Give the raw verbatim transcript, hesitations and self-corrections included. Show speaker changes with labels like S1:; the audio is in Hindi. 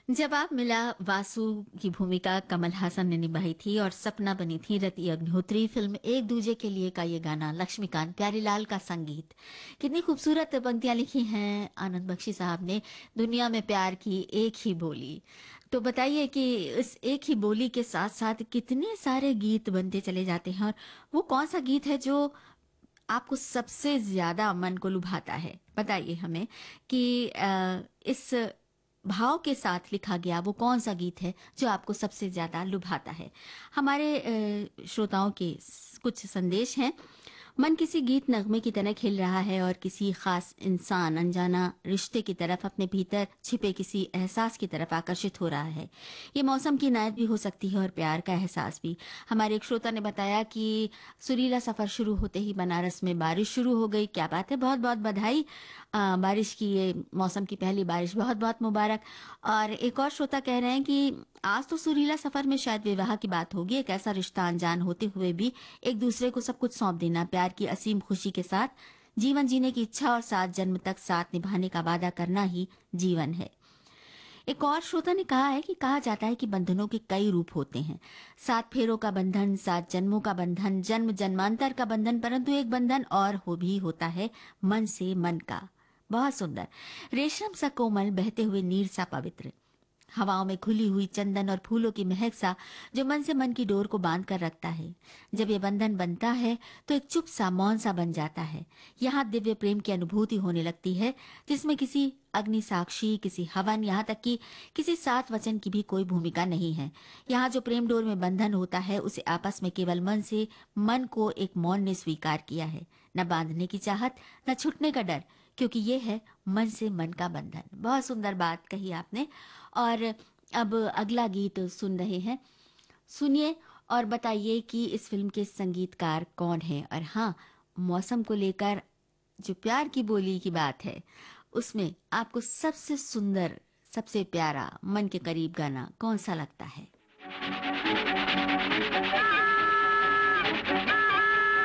S1: जवाब मिला। वासु की भूमिका कमल हासन ने निभाई थी और सपना बनी थी रति अग्निहोत्री। फिल्म एक दूजे के लिए का ये गाना, लक्ष्मीकांत प्यारीलाल का संगीत। कितनी खूबसूरत पंक्तियां लिखी हैं आनंद बख्शी साहब ने। दुनिया में प्यार की एक ही बोली। तो बताइए कि इस एक ही बोली के साथ साथ कितने सारे गीत बनते चले जाते हैं, और वो कौन सा गीत है जो आपको सबसे ज्यादा मन को लुभाता है? बताइए हमें कि अ, इस भाव के साथ लिखा गया वो कौन सा गीत है जो आपको सबसे ज्यादा लुभाता है। हमारे अ, श्रोताओं के स- कुछ संदेश हैं। मन किसी गीत नगमे की तरह खिल रहा है और किसी खास इंसान, अनजाना रिश्ते की तरफ, अपने भीतर छिपे किसी एहसास की तरफ आकर्षित हो रहा है। ये मौसम की इनायत भी हो सकती है और प्यार का एहसास भी। हमारे एक श्रोता ने बताया कि सुरीला सफर शुरू होते ही बनारस में बारिश शुरू हो गई। क्या बात है, बहुत बहुत बधाई। आ, बारिश की, ये मौसम की पहली बारिश, बहुत बहुत मुबारक। और एक और श्रोता कह रहे हैं कि आज तो सुरीला सफर में शायद विवाह की बात होगी। एक ऐसा रिश्ता अनजान होते हुए भी एक दूसरे को सब कुछ सौंप देना, प्यार की असीम खुशी के साथ जीवन जीने की इच्छा और सात जन्म तक साथ निभाने का वादा करना ही जीवन है। एक और श्रोता ने कहा है कि कहा जाता है कि बंधनों के कई रूप होते हैं। सात फेरों का बंधन, सात जन्मों का बंधन, जन्म जन्मांतर का बंधन, परंतु एक बंधन और हो भी होता है, मन से मन का। बहुत सुंदर। रेशम सा कोमल, बहते हुए नीर सा पवित्र, हवाओं में खुली हुई चंदन और फूलों की महक सा, जो मन से मन की डोर को बांध कर रखता है। जब ये बंधन बनता है तो एक चुप सा, मौन सा बन जाता है। यहाँ दिव्य प्रेम की अनुभूति होने लगती है, जिसमें किसी अग्नि साक्षी, किसी हवन, यहाँ तक कि किसी सात वचन की भी कोई भूमिका नहीं है। यहाँ जो प्रेम डोर में बंधन होता है, उसे आपस में केवल मन से मन को एक मौन ने स्वीकार किया है। न बांधने की चाहत, न छूटने का डर, क्योंकि ये है मन से मन का बंधन। बहुत सुंदर बात कही आपने। और अब अगला गीत सुन रहे हैं, सुनिए और बताइए कि इस फिल्म के संगीतकार कौन है। और हाँ, मौसम को लेकर जो प्यार की बोली की बात है, उसमें आपको सबसे सुंदर, सबसे प्यारा, मन के करीब गाना कौन सा लगता है?